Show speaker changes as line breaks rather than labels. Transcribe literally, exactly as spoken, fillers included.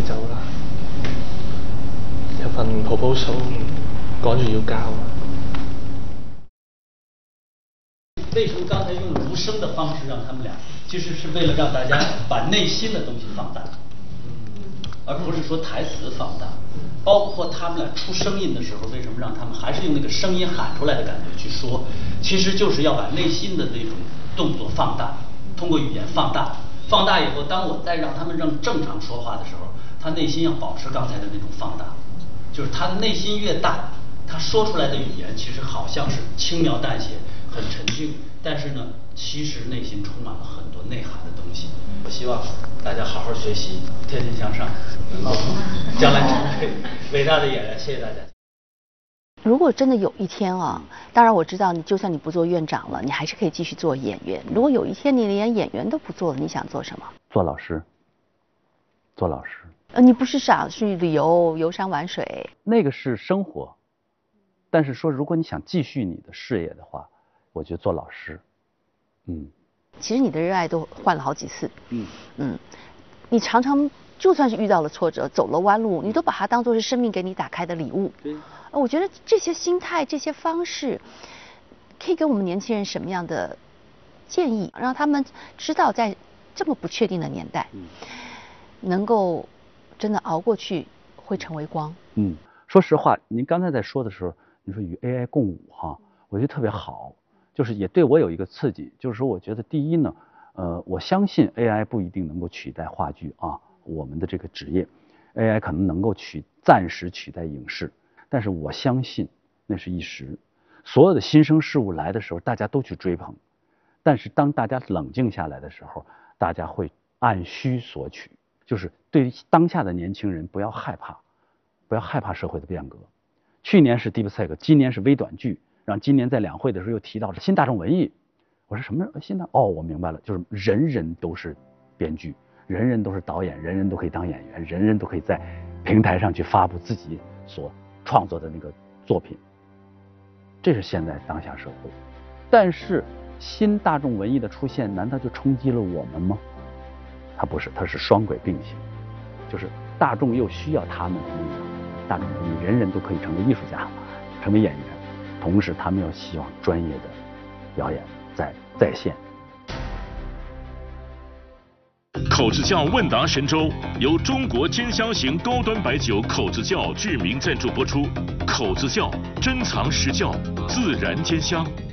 走啦，有份 proposal 趕住要交啊。
为什么刚才用无声的方式让他们俩，其实是为了让大家把内心的东西放大，而不是说台词放大。包括他们俩出声音的时候，为什么让他们还是用那个声音喊出来的感觉去说？其实就是要把内心的那种动作放大，通过语言放大。放大以后，当我再让他们让正常说话的时候，他内心要保持刚才的那种放大，就是他的内心越大，他说出来的语言其实好像是轻描淡写、很沉静，但是呢，其实内心充满了很多内涵的东西。我希望大家好好学习，天天向上，能够将来成为伟大的演员。谢谢大家。
如果真的有一天啊，当然我知道你就算你不做院长了，你还是可以继续做演员。如果有一天你连演员都不做了，你想做什么？
做老师。做老师。
呃，你不是想去旅游、游山玩水？
那个是生活，但是说如果你想继续你的事业的话，我觉得做老师，嗯。
其实你的热爱都换了好几次，
嗯
嗯，你常常就算是遇到了挫折、走了弯路，你都把它当作是生命给你打开的礼物。
对。
我觉得这些心态、这些方式，可以给我们年轻人什么样的建议，让他们知道在这么不确定的年代，嗯，能够真的熬过去，会成为光。
嗯，说实话，您刚才在说的时候，你说与 A I 共舞哈，我觉得特别好，就是也对我有一个刺激，就是说我觉得第一呢，呃，我相信 A I 不一定能够取代话剧啊，我们的这个职业 ，A I 可能能够取暂时取代影视。但是我相信那是一时，所有的新生事物来的时候，大家都去追捧，但是当大家冷静下来的时候，大家会按需索取，就是对于当下的年轻人不要害怕，不要害怕社会的变革。去年是 DeepSeek， 今年是微短剧，然后今年在两会的时候又提到了新大众文艺。我说什么新的？哦，我明白了，就是人人都是编剧，人人都是导演，人人都可以当演员，人人都可以在平台上去发布自己所创作的那个作品，这是现在当下社会。但是新大众文艺的出现，难道就冲击了我们吗？它不是，它是双轨并行，就是大众又需要他们的那个大众文艺，人人都可以成为艺术家，成为演员，同时他们又希望专业的表演在在线。
口子窖问答神州由中国尖香型高端白酒口子窖巨名赞助播出。口子窖珍藏实窖，自然兼香。